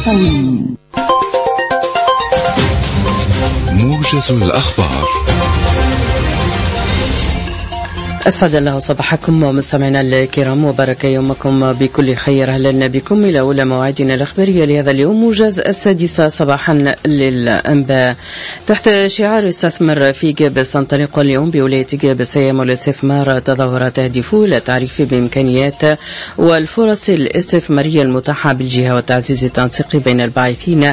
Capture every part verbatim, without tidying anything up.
الصحفيين. موجز الأخبار. أسعد الله صباحكم مستمعينا الكرام وبارك يومكم بكل خير. أهلا بكم إلى أولى مواعيدنا الأخبارية لهذا اليوم، موجز السادسة صباحا للأنباء. تحت شعار استثمر في جابس، تنطلق اليوم بولاية جابس أيام الاستثمار تظاهرة تهدف إلى التعريف بإمكانيات والفرص الاستثمارية المتاحة بالجهة وتعزيز التنسيق بين الباعثين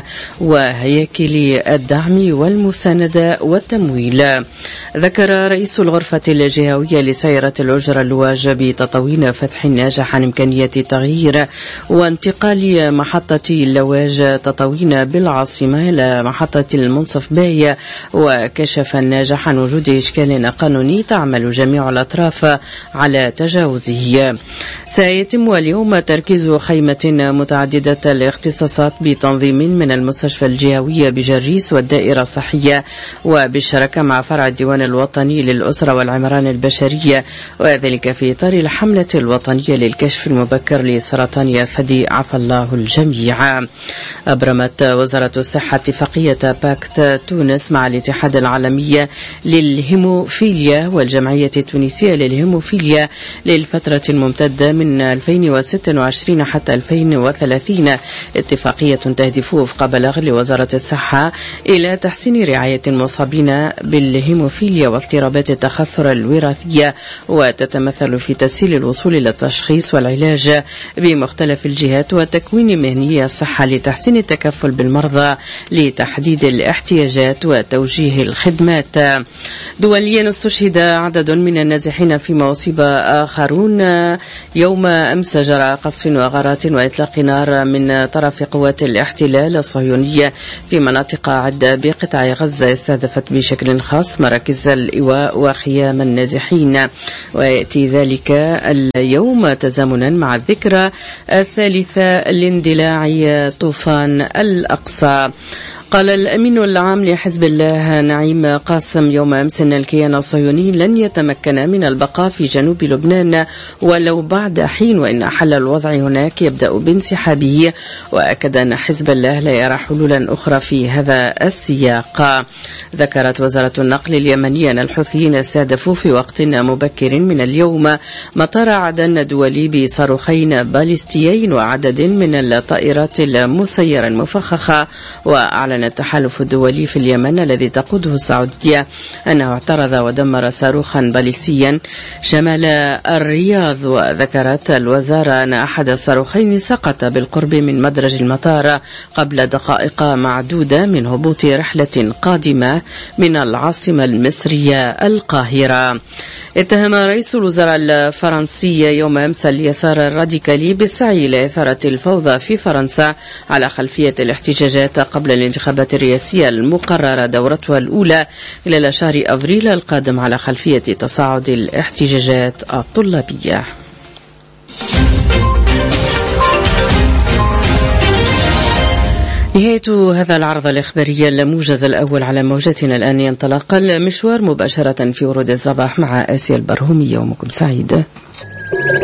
وهياكل الدعم والمساندة والتمويل. ذكر رئيس الغرفة الجهوية سيارة الأجرة اللواج بتطوين فتح ناجح عن إمكانية تغيير وانتقال محطة اللواج تطوين بالعاصمة إلى محطة المنصف باي، وكشف الناجح عن وجود إشكال قانوني تعمل جميع الأطراف على تجاوزه. سيتم اليوم تركيز خيمة متعددة الاختصاصات بتنظيم من المستشفى الجهوي بجريس والدائرة الصحية وبالشراكة مع فرع الديوان الوطني للأسرة والعمران البشري، وذلك في إطار الحملة الوطنية للكشف المبكر لسرطان الثدي عفى الله الجميع. أبرمت وزارة الصحة اتفاقية باكت تونس مع الاتحاد العالمي للهيموفيليا والجمعية التونسية للهيموفيليا للفترة الممتدة من ألفين وستة وعشرين حتى ألفين وثلاثين، اتفاقية تهدف وفق بلاغ لوزارة الصحة إلى تحسين رعاية المصابين بالهيموفيليا واضطرابات التخثر الوراثية، وتتمثل في تسهيل الوصول إلى التشخيص والعلاج بمختلف الجهات وتكوين مهنية الصحة لتحسين التكفل بالمرضى لتحديد الاحتياجات وتوجيه الخدمات. دوليا استشهد عدد من النازحين فيما أصيب آخرون يوم أمس جرى قصف وغارات وإطلاق نار من طرف قوات الاحتلال الصهيونية في مناطق عدة بقطاع غزة، استهدفت بشكل خاص مراكز الإيواء وخيام النازحين، ويأتي ذلك اليوم تزامنا مع الذكرى الثالثة لاندلاع طوفان الأقصى. قال الأمين العام لحزب الله نعيم قاسم يوم أمس أن الكيان الصهيوني لن يتمكن من البقاء في جنوب لبنان ولو بعد حين، وإن حل الوضع هناك يبدأ بانسحابه، وأكد أن حزب الله لا يرى حلولا أخرى في هذا السياق. ذكرت وزارة النقل اليمنية أن الحوثيين استهدفوا في وقت مبكر من اليوم مطار عدن الدولي بصاروخين باليستيين وعدد من الطائرات المسيرة المفخخة. وأعلن التحالف الدولي في اليمن الذي تقوده السعودية أنه اعترض ودمر صاروخا باليستيا شمال الرياض. وذكرت الوزارة أن أحد الصاروخين سقط بالقرب من مدرج المطار قبل دقائق معدودة من هبوط رحلة قادمة من العاصمة المصرية القاهرة. اتهم رئيس الوزراء الفرنسي يوم أمس اليسار الراديكالي بالسعي لإثارة الفوضى في فرنسا على خلفية الاحتجاجات قبل الانتخابات الرئاسية المقررة دورتها الأولى إلى شهر أبريل القادم على خلفية تصاعد الاحتجاجات الطلابية. نهاية هذا العرض الإخباري الموجز الأول على موجتنا الآن. ينطلق المشوار مباشرة في ورود الصباح مع آسيا البرهومي. يومكم سعيد.